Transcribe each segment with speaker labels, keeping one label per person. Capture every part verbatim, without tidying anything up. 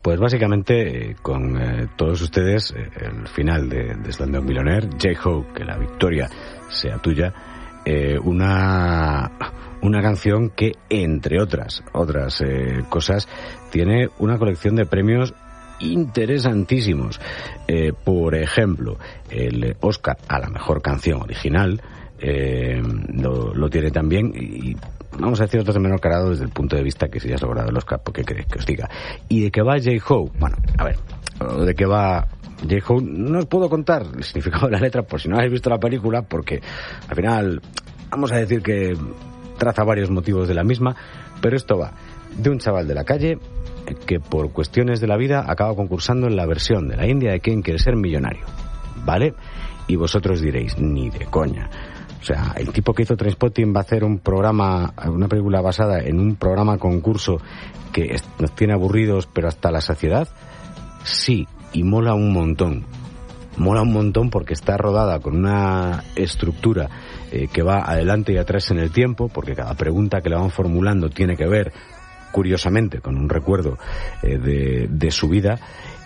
Speaker 1: Pues básicamente, eh, con eh, todos ustedes, eh, el final de, de Slumdog Millionaire, J-Ho, que la victoria sea tuya, eh, una, una canción que, entre otras, otras eh, cosas, tiene una colección de premios interesantísimos. Eh, por ejemplo, el Oscar a la mejor canción original eh, lo, lo tiene también, y vamos a decir otros de menor calado desde el punto de vista que si ya has logrado el Oscar, porque queréis que os diga. ¿Y de qué va J-Ho? Bueno, a ver, ¿de qué va J-Ho? No os puedo contar el significado de la letra por si no habéis visto la película, porque al final vamos a decir que traza varios motivos de la misma, pero esto va de un chaval de la calle que por cuestiones de la vida acaba concursando en la versión de la India de Quién quiere ser millonario, ¿vale? Y vosotros diréis, ni de coña. O sea, el tipo que hizo Trainspotting va a hacer un programa, una película basada en un programa concurso que nos tiene aburridos pero hasta la saciedad. Sí, y mola un montón. Mola un montón porque está rodada con una estructura eh, que va adelante y atrás en el tiempo, porque cada pregunta que le van formulando tiene que ver, curiosamente, con un recuerdo eh, de, de su vida,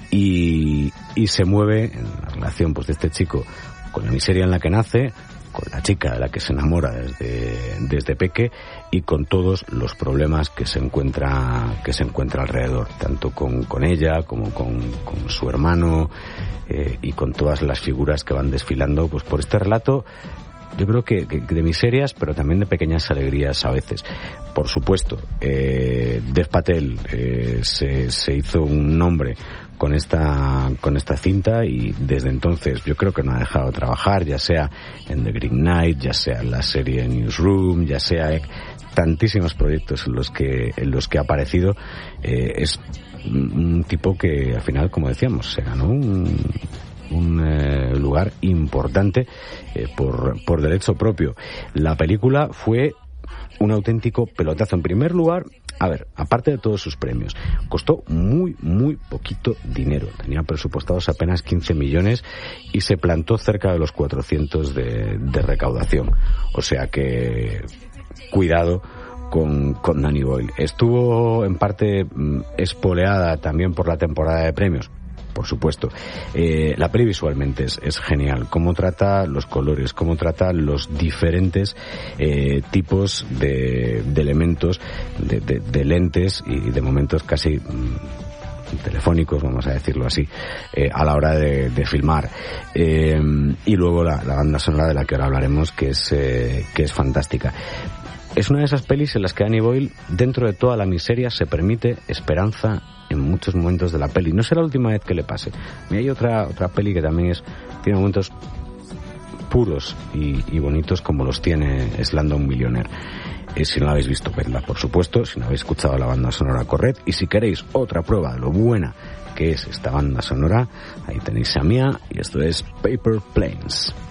Speaker 1: y, y se mueve en la relación pues de este chico con la miseria en la que nace, con la chica de la que se enamora desde, desde peque, y con todos los problemas que se encuentra que se encuentra alrededor, tanto con, con ella como con, con su hermano, eh, y con todas las figuras que van desfilando pues por este relato. Yo creo que, que de miserias, pero también de pequeñas alegrías a veces. Por supuesto, eh, Dev Patel eh, se, se hizo un nombre con esta con esta cinta, y desde entonces yo creo que no ha dejado de trabajar, ya sea en The Green Knight, ya sea en la serie Newsroom, ya sea en tantísimos proyectos en los que en los que ha aparecido. Eh, es un tipo que al final, como decíamos, se ganó un un eh, lugar importante eh, por, por derecho propio. La película fue un auténtico pelotazo. En primer lugar, a ver, aparte de todos sus premios, costó muy, muy poquito dinero. Tenía presupuestados apenas quince millones y se plantó cerca de los cuatrocientos de, de recaudación. O sea que, cuidado con, con Danny Boyle. Estuvo en parte mm, espoleada también por la temporada de premios. Por supuesto. Eh, la peli visualmente es, es genial. Cómo trata los colores, cómo trata los diferentes eh, tipos de, de elementos, de, de, de lentes y de momentos casi mmm, telefónicos, vamos a decirlo así, eh, a la hora de, de filmar. Eh, y luego la, la banda sonora de la que ahora hablaremos, que es, eh, que es fantástica. Es una de esas pelis en las que Danny Boyle, dentro de toda la miseria, se permite esperanza en muchos momentos de la peli. No será la última vez que le pase. Y hay otra otra peli que también es tiene momentos puros y, y bonitos como los tiene Slumdog Millionaire. Eh, si no la habéis visto, vedla, por supuesto. Si no habéis escuchado la banda sonora, corred. Y si queréis otra prueba de lo buena que es esta banda sonora, ahí tenéis a Mia, y esto es Paper Planes.